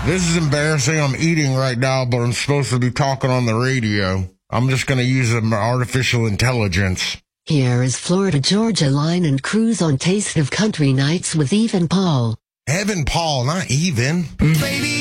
This is embarrassing. I'm eating right now, but I'm supposed to be talking on the radio. I'm just going to use artificial intelligence. Here is Florida Georgia Line and Cruise on Taste of Country Nights with Eve and Paul. Evan Paul, not even. Baby.